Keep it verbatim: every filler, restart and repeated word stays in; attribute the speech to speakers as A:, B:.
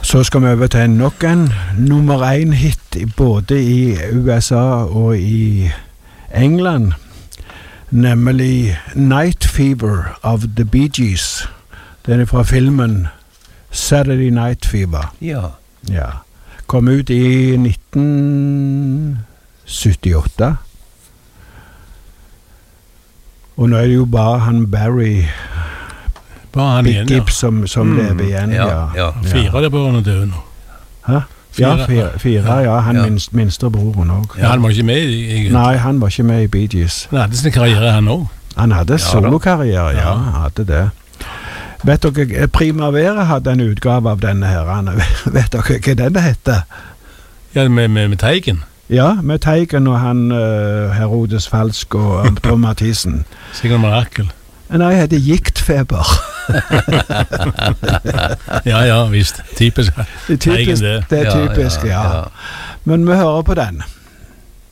A: Så skal vi over til en nok en nummer én hit både i U S A og i England, nemlig Night Fever of the Bee Gees. Den er fra filmen Saturday Night Fever.
B: Ja.
A: Ja. Kom ut i nitten syttiåtte. Og nå er det jo bare han Barry
C: Bare han
A: Big
C: igjen,
A: Gibb som, som
B: Mm.
A: lever igjen,
B: Ja,
A: ja.
B: ja.
C: Fire av de barna døde nå.
A: Hæ? Ja,
C: Fire.
A: fire, fire ja. Han
B: Ja.
A: minst, minste broren også.
C: Ja, han var ikke med i, i
A: Nei, han var ikke med i Bee Gees.
C: Han hadde sin karriere han også.
A: Han hadde
B: da.
A: solokarriere, ja,
C: Ja.
A: han hadde det. Vet dere, Primavera hadde en utgave av denne her. Han, vet dere hva denne heter?
C: Ja, med, med, med Teigen.
A: Ja, med Teigen og han uh, Herodes Falsk og um, Tom Mathisen.
C: Sikkert mirakel.
A: Nei, det heter Giktfeber.
C: Ja, ja, visst. Typisk.
A: Det er typisk,
C: Teigen, det.
A: det er typisk, ja. Men vi hører på den.